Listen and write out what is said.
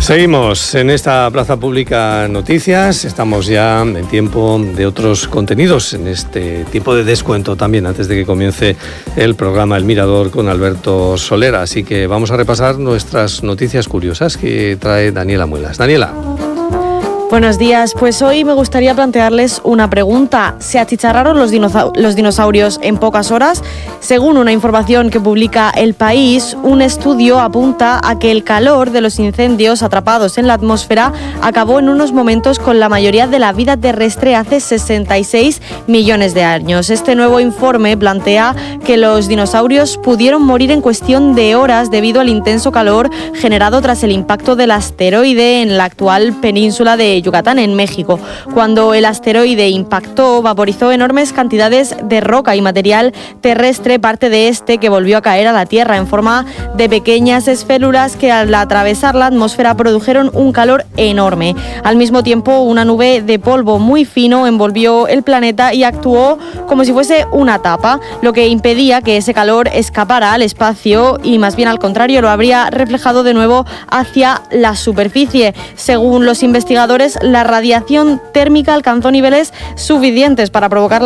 Seguimos en esta Plaza Pública Noticias. Estamos ya en tiempo de otros contenidos, en este tiempo de descuento también, antes de que comience el programa El Mirador con Alberto Solera. Así que vamos a repasar nuestras noticias curiosas que trae Daniela Muelas. Daniela. Buenos días, pues hoy me gustaría plantearles una pregunta. ¿Se achicharraron los dinosaurios en pocas horas? Según una información que publica El País, un estudio apunta a que el calor de los incendios atrapados en la atmósfera acabó en unos momentos con la mayoría de la vida terrestre hace 66 millones de años. Este nuevo informe plantea que los dinosaurios pudieron morir en cuestión de horas debido al intenso calor generado tras el impacto del asteroide en la actual península de Yucatán, en México. Cuando el asteroide impactó, vaporizó enormes cantidades de roca y material terrestre, parte de este que volvió a caer a la Tierra en forma de pequeñas esférulas que al atravesar la atmósfera produjeron un calor enorme. Al mismo tiempo, una nube de polvo muy fino envolvió el planeta y actuó como si fuese una tapa, lo que impedía que ese calor escapara al espacio y más bien al contrario lo habría reflejado de nuevo hacia la superficie. Según los investigadores, la radiación térmica alcanzó niveles suficientes para provocar